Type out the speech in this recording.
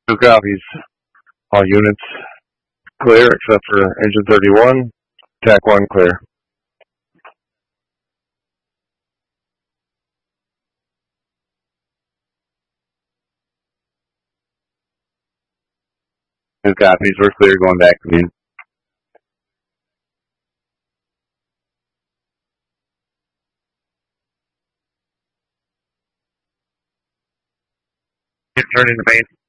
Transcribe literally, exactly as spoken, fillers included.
Two copies. All units clear except for engine thirty-one. T A C one clear. Two copies. We're clear going back to the turning the base.